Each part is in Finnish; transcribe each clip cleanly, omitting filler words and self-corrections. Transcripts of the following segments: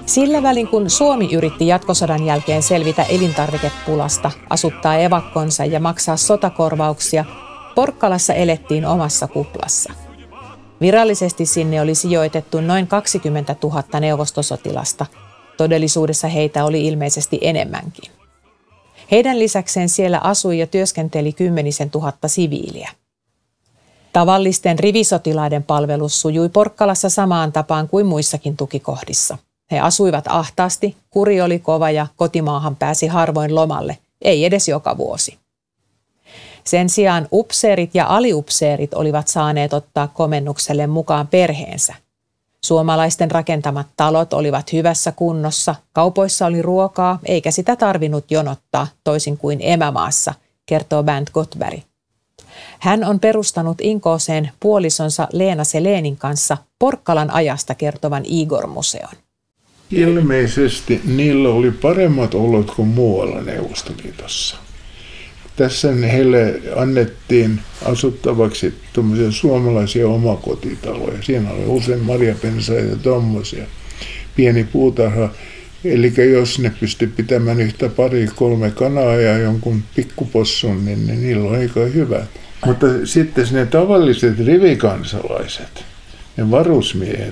Sillä välin kun Suomi yritti jatkosodan jälkeen selvitä elintarvikepulasta, asuttaa evakkonsa ja maksaa sotakorvauksia, Porkkalassa elettiin omassa kuplassa. Virallisesti sinne oli sijoitettu noin 20 000 neuvostosotilasta. Todellisuudessa heitä oli ilmeisesti enemmänkin. Heidän lisäkseen siellä asui ja työskenteli 10 000 siviiliä. Tavallisten rivisotilaiden palvelus sujui Porkkalassa samaan tapaan kuin muissakin tukikohdissa. He asuivat ahtaasti, kuri oli kova ja kotimaahan pääsi harvoin lomalle, ei edes joka vuosi. Sen sijaan upseerit ja aliupseerit olivat saaneet ottaa komennukselle mukaan perheensä. Suomalaisten rakentamat talot olivat hyvässä kunnossa, kaupoissa oli ruokaa eikä sitä tarvinnut jonottaa toisin kuin emämaassa, kertoo Bernd Gottberg. Hän on perustanut Inkooseen puolisonsa Leena Selenin kanssa Porkkalan ajasta kertovan Igor-museon. Ilmeisesti niillä oli paremmat olot kuin muualla Neuvostoliitossa. Tässä heille annettiin asuttavaksi suomalaisia omakotitaloja. Siinä oli usein marjapensaita ja tommosia. Pieni puutarha. Eli jos ne pystyi pitämään yhtä 2-3 kanaa ja jonkun pikkupossun, niin niillä oli aika hyvä. Mutta sitten ne tavalliset rivikansalaiset, ne varusmiehet,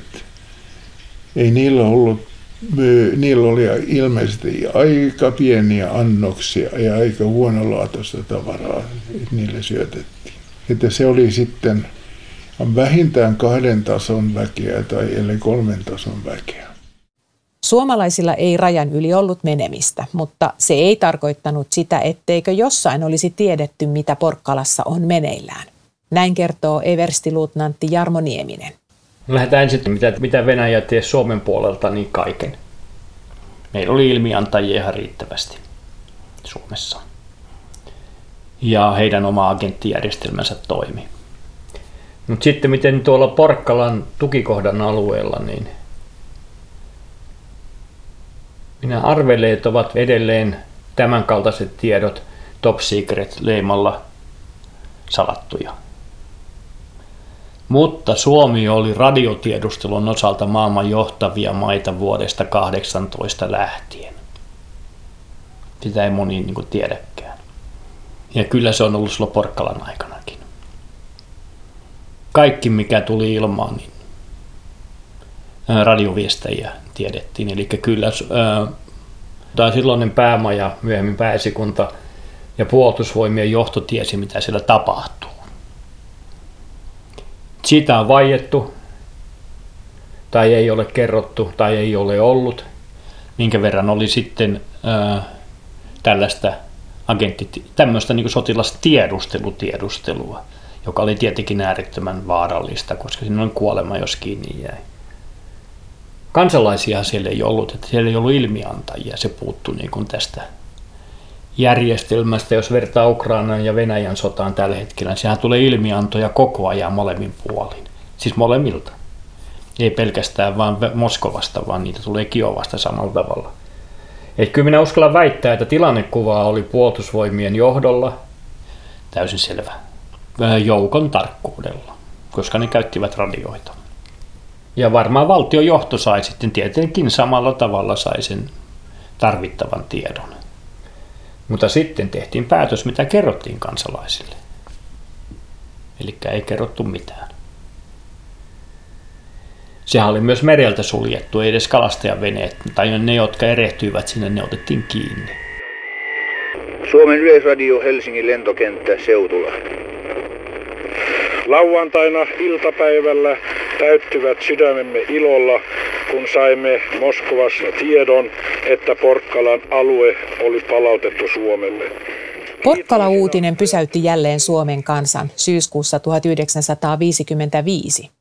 ei niillä ollut. Niillä oli ilmeisesti aika pieniä annoksia ja aika huonolaatuista tavaraa, että niille syötettiin. Että se oli sitten vähintään 2 tason väkeä tai ellei 3 tason väkeä. Suomalaisilla ei rajan yli ollut menemistä, mutta se ei tarkoittanut sitä, etteikö jossain olisi tiedetty, mitä Porkkalassa on meneillään. Näin kertoo everstiluutnantti Jarmo Nieminen. Lähdetään ensin, mitä Venäjä tiesi Suomen puolelta, niin kaiken. Meillä oli ilmiantajia ihan riittävästi Suomessa. Ja heidän oma agenttijärjestelmänsä toimi. Mutta sitten miten tuolla Porkkalan tukikohdan alueella, niin minä arvelen, että ovat edelleen tämänkaltaiset tiedot top secret -leimalla salattuja. Mutta Suomi oli radiotiedustelun osalta maailman johtavia maita vuodesta 18 lähtien. Sitä ei moni tiedäkään. Ja kyllä se on ollut silloin Porkkalan aikanakin. Kaikki mikä tuli ilmaan, niin radioviestejä tiedettiin. Eli kyllä silloinen päämaja, myöhemmin pääesikunta ja puolustusvoimien johto tiesi mitä siellä tapahtuu. Siitä on vaiettu, tai ei ole kerrottu, tai ei ole ollut, minkä verran oli sitten tämmöistä sotilastiedustelua, joka oli tietenkin äärettömän vaarallista, koska siinä on kuolema, jos kiinni jäi. Kansalaisia siellä ei ollut, että siellä ei ollut ilmiantajia, se puuttui tästä järjestelmästä, jos vertaa Ukrainan ja Venäjän sotaan tällä hetkellä, niin sehän tulee ilmiantoja koko ajan molemmin puolin. Siis molemmilta. Ei pelkästään vaan Moskovasta, vaan niitä tulee Kiovasta samalla tavalla. Et kyllä minä uskallan väittää, että tilannekuvaa oli puolustusvoimien johdolla täysin selvä. Joukon tarkkuudella, koska ne käyttivät radioita. Ja varmaan valtion johto sai sitten tietenkin samalla tavalla sai sen tarvittavan tiedon. Mutta sitten tehtiin päätös, mitä kerrottiin kansalaisille. Eli ei kerrottu mitään. Sehän oli myös mereltä suljettu, ei edes kalastajaveneet, tai ne, jotka erehtyivät sinne, ne otettiin kiinni. Suomen Yleisradio Helsingin lentokenttä Seutula. Lauantaina iltapäivällä täyttyvät sydämemme ilolla, kun saimme Moskovassa tiedon, että Porkkalan alue oli palautettu Suomelle. Porkkala-uutinen pysäytti jälleen Suomen kansan syyskuussa 1955.